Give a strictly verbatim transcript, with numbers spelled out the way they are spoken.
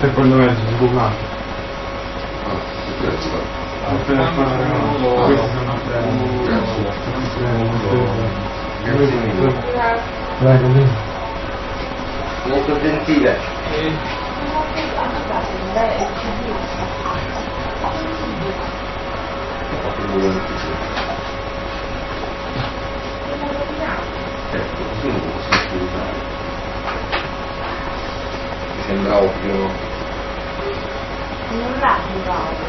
Secondo me è sbucato. Ah, che prezzo fa? Appena fanno questi sono premi. Molto gentile. Ecco, tu non posso ascoltare. Mi sembra ovvio. Non l'ha provato.